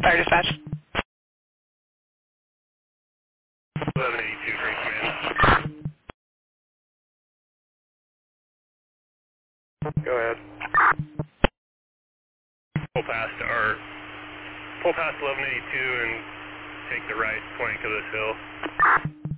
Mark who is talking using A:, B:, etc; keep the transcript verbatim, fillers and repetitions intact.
A: Fire dispatch.
B: eleven eighty-two, Green Command. Go ahead. Pull past our, pull past eleven eighty-two and take the right flank of this hill.